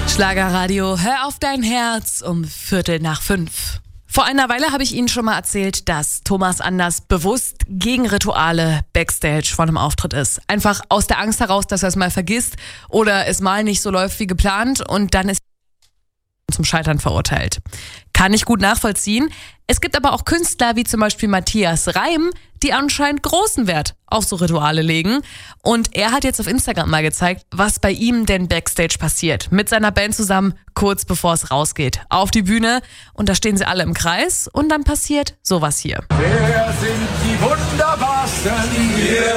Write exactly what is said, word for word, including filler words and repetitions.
Schlagerradio, hör auf dein Herz um Viertel nach fünf. Vor einer Weile habe ich Ihnen schon mal erzählt, dass Thomas Anders bewusst gegen Rituale Backstage vor einem Auftritt ist. Einfach aus der Angst heraus, dass er es mal vergisst oder es mal nicht so läuft wie geplant und dann ist er zum Scheitern verurteilt. Kann ich gut nachvollziehen. Es gibt aber auch Künstler wie zum Beispiel Matthias Reim, die anscheinend großen Wert auf so Rituale legen. Und er hat jetzt auf Instagram mal gezeigt, was bei ihm denn Backstage passiert. Mit seiner Band zusammen, kurz bevor es rausgeht. Auf die Bühne und da stehen sie alle im Kreis und dann passiert sowas hier. Wer sind die wunderbarsten? Wir